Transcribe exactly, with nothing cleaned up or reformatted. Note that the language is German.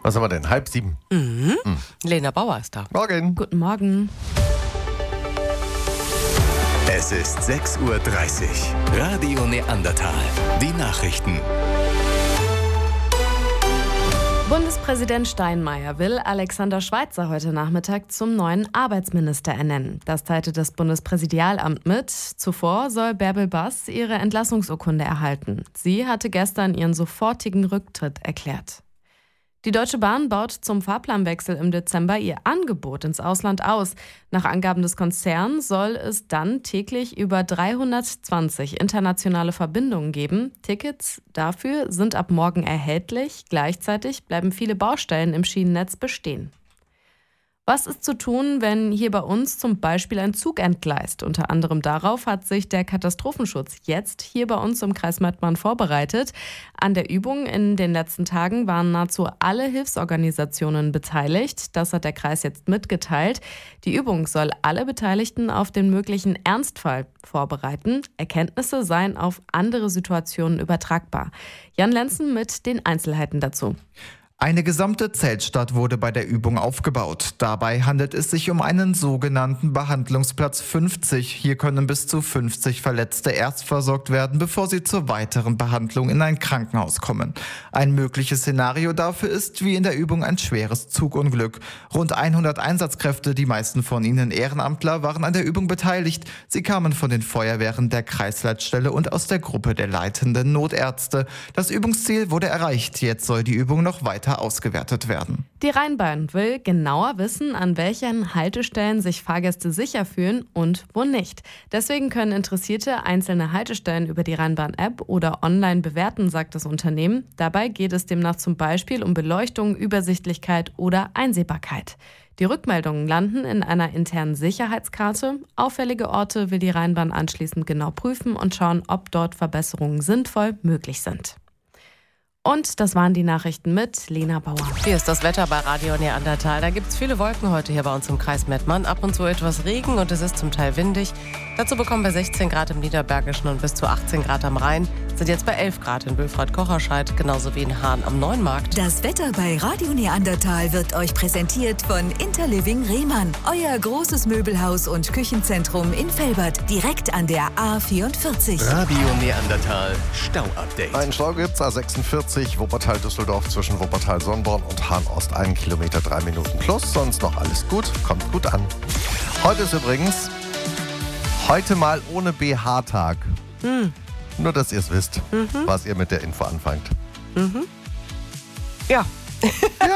Was haben wir denn? Halb sieben. Mhm. Mhm. Lena Bauer ist da. Morgen. Guten Morgen. Es ist sechs Uhr dreißig. Radio Neandertal. Die Nachrichten. Bundespräsident Steinmeier will Alexander Schweitzer heute Nachmittag zum neuen Arbeitsminister ernennen. Das teilte das Bundespräsidialamt mit. Zuvor soll Bärbel Bass ihre Entlassungsurkunde erhalten. Sie hatte gestern ihren sofortigen Rücktritt erklärt. Die Deutsche Bahn baut zum Fahrplanwechsel im Dezember ihr Angebot ins Ausland aus. Nach Angaben des Konzerns soll es dann täglich über dreihundertzwanzig internationale Verbindungen geben. Tickets dafür sind ab morgen erhältlich. Gleichzeitig bleiben viele Baustellen im Schienennetz bestehen. Was ist zu tun, wenn hier bei uns zum Beispiel ein Zug entgleist? Unter anderem darauf hat sich der Katastrophenschutz jetzt hier bei uns im Kreis Mettmann vorbereitet. An der Übung in den letzten Tagen waren nahezu alle Hilfsorganisationen beteiligt. Das hat der Kreis jetzt mitgeteilt. Die Übung soll alle Beteiligten auf den möglichen Ernstfall vorbereiten. Erkenntnisse seien auf andere Situationen übertragbar. Jan Lenzen mit den Einzelheiten dazu. Eine gesamte Zeltstadt wurde bei der Übung aufgebaut. Dabei handelt es sich um einen sogenannten Behandlungsplatz fünfzig. Hier können bis zu fünfzig Verletzte erst versorgt werden, bevor sie zur weiteren Behandlung in ein Krankenhaus kommen. Ein mögliches Szenario dafür ist, wie in der Übung, ein schweres Zugunglück. Rund hundert Einsatzkräfte, die meisten von ihnen Ehrenamtler, waren an der Übung beteiligt. Sie kamen von den Feuerwehren der Kreisleitstelle und aus der Gruppe der leitenden Notärzte. Das Übungsziel wurde erreicht. Jetzt soll die Übung noch weiter ausgewertet werden. Die Rheinbahn will genauer wissen, an welchen Haltestellen sich Fahrgäste sicher fühlen und wo nicht. Deswegen können Interessierte einzelne Haltestellen über die Rheinbahn-App oder online bewerten, sagt das Unternehmen. Dabei geht es demnach zum Beispiel um Beleuchtung, Übersichtlichkeit oder Einsehbarkeit. Die Rückmeldungen landen in einer internen Sicherheitskarte. Auffällige Orte will die Rheinbahn anschließend genau prüfen und schauen, ob dort Verbesserungen sinnvoll möglich sind. Und das waren die Nachrichten mit Lena Bauer. Hier ist das Wetter bei Radio Neandertal. Da gibt es viele Wolken heute hier bei uns im Kreis Mettmann. Ab und zu etwas Regen und es ist zum Teil windig. Dazu bekommen wir sechzehn Grad im Niederbergischen und bis zu achtzehn Grad am Rhein. Sind jetzt bei elf Grad in Bülfrath-Kocherscheid, genauso wie in Hahn am Neuenmarkt. Das Wetter bei Radio Neandertal wird euch präsentiert von Interliving Rehmann. Euer großes Möbelhaus und Küchenzentrum in Velbert, direkt an der A vierundvierzig. Radio Neandertal Stau-Update. Ein Stau gibt's, A sechsundvierzig, Wuppertal-Düsseldorf zwischen Wuppertal-Sonnborn und Hahn-Ost, einen Kilometer, drei Minuten plus. Sonst noch alles gut, kommt gut an. Heute ist übrigens heute mal ohne B H-Tag. Hm. Nur, dass ihr es wisst, Mhm. was ihr mit der Info anfangt. Mhm. Ja.